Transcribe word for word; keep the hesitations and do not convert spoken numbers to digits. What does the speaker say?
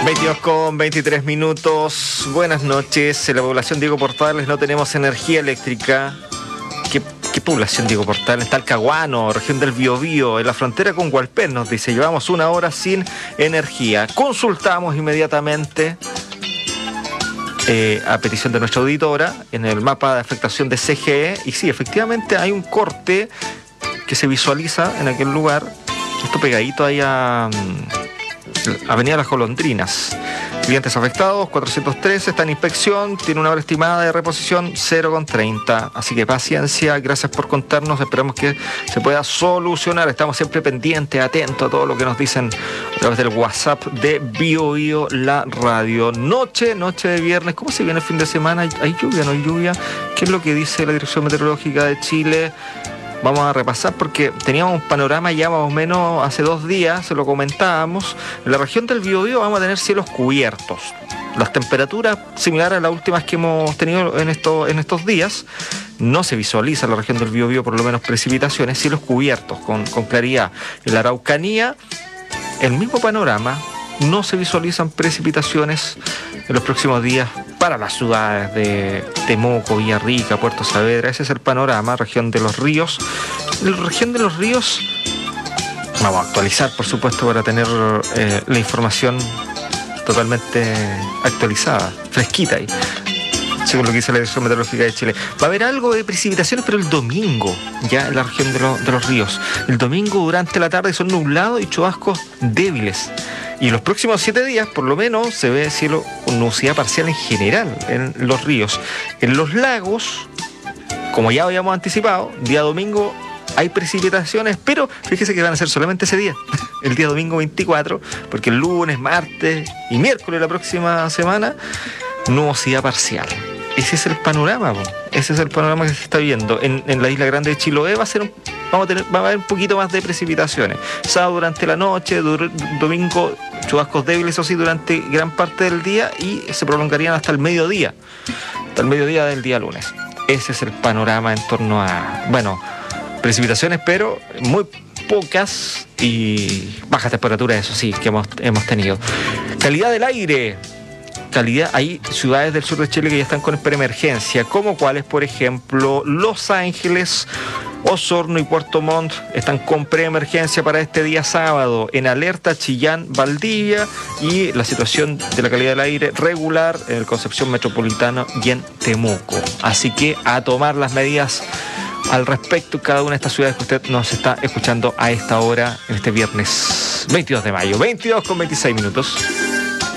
veintidós con veintitrés minutos. Buenas noches. En la población Diego Portales no tenemos energía eléctrica. ¿Qué, qué población Diego Portales? Talcahuano, región del Biobío, en la frontera con Hualpén, nos dice. Llevamos una hora sin energía. Consultamos inmediatamente, eh, a petición de nuestra auditora, en el mapa de afectación de C G E. Y sí, efectivamente hay un corte que se visualiza en aquel lugar. Esto pegadito ahí a Avenida Las Golondrinas. Clientes afectados, cuatrocientos tres, está en inspección, tiene una hora estimada de reposición cero coma treinta. Así que paciencia, gracias por contarnos, esperamos que se pueda solucionar. Estamos siempre pendientes, atentos a todo lo que nos dicen a través del WhatsApp de Bio Bio, la radio. Noche, noche de viernes, ¿cómo se viene el fin de semana? ¿Hay lluvia, no hay lluvia? ¿Qué es lo que dice la Dirección Meteorológica de Chile? Vamos a repasar porque teníamos un panorama ya más o menos hace dos días, se lo comentábamos. En la región del Biobío vamos a tener cielos cubiertos. Las temperaturas similares a las últimas que hemos tenido en, esto, en estos días. No se visualiza en la región del Biobío por lo menos precipitaciones, cielos cubiertos con, con claridad. En la Araucanía, el mismo panorama, no se visualizan precipitaciones en los próximos días para las ciudades de Temuco, Villarrica, Puerto Saavedra. Ese es el panorama, región de los ríos. En la región de los ríos vamos a actualizar, por supuesto, para tener eh, la información totalmente actualizada, fresquita ahí, según lo que dice la Dirección Meteorológica de Chile. Va a haber algo de precipitaciones, pero el domingo, ya en la región de, lo, de los ríos. El domingo durante la tarde son nublados y chubascos débiles. Y los próximos siete días, por lo menos, se ve cielo con nubosidad parcial en general en los ríos. En los lagos, como ya habíamos anticipado, día domingo hay precipitaciones, pero fíjese que van a ser solamente ese día, el día domingo veinticuatro, porque el lunes, martes y miércoles de la próxima semana, nubosidad parcial. Ese es el panorama, po. Ese es el panorama que se está viendo. En, en la isla grande de Chiloé va a ser un, vamos a tener, va a haber un poquito más de precipitaciones. Sábado durante la noche, dur, domingo chubascos débiles, o sí, durante gran parte del día, y se prolongarían hasta el mediodía, hasta el mediodía del día lunes. Ese es el panorama en torno a, bueno, precipitaciones, pero muy pocas y bajas temperaturas, eso sí, que hemos, hemos tenido. Calidad del aire. Calidad, hay ciudades del sur de Chile que ya están con preemergencia, como cuáles, por ejemplo, Los Ángeles, Osorno y Puerto Montt están con preemergencia para este día sábado. En alerta Chillán, Valdivia, y la situación de la calidad del aire regular en el Concepción Metropolitano y en Temuco. Así que a tomar las medidas al respecto cada una de estas ciudades que usted nos está escuchando a esta hora, en este viernes veintidós de mayo, veintidós con veintiséis minutos.